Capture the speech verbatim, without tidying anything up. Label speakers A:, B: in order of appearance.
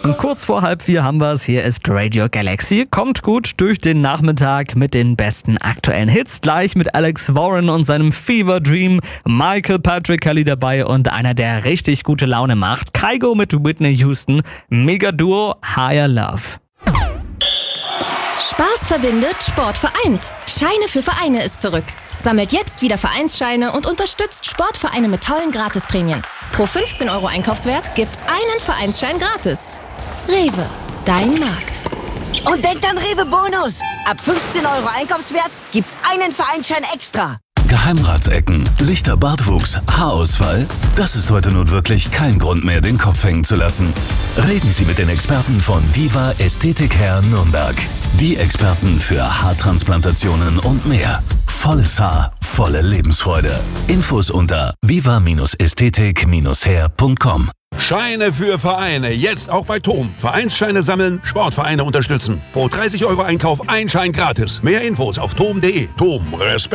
A: Kurz vor halb vier haben wir es. Hier ist Radio Galaxy. Kommt gut durch den Nachmittag mit den besten aktuellen Hits. Gleich mit Alex Warren und seinem Fever Dream. Michael Patrick Kelly dabei und einer, der richtig gute Laune macht. Kygo mit Whitney Houston. Mega Duo Higher Love.
B: Spaß verbindet, Sport vereint. Scheine für Vereine ist zurück. Sammelt jetzt wieder Vereinsscheine und unterstützt Sportvereine mit tollen Gratisprämien. Pro fünfzehn Euro Einkaufswert gibt's einen Vereinsschein gratis. Rewe, dein Markt.
C: Und denkt an Rewe Bonus. Ab fünfzehn Euro Einkaufswert gibt's einen Vereinsschein extra.
D: Geheimratsecken, lichter Bartwuchs, Haarausfall? Das ist heute nun wirklich kein Grund mehr, den Kopf hängen zu lassen. Reden Sie mit den Experten von Viva Ästhetik Hair Nürnberg. Die Experten für Haartransplantationen und mehr. Volles Haar, volle Lebensfreude. Infos unter viva ästhetik hair punkt com.
E: Scheine für Vereine, jetzt auch bei Tom. Vereinsscheine sammeln, Sportvereine unterstützen. Pro dreißig Euro Einkauf ein Schein gratis. Mehr Infos auf tom punkt de. Tom, Respekt.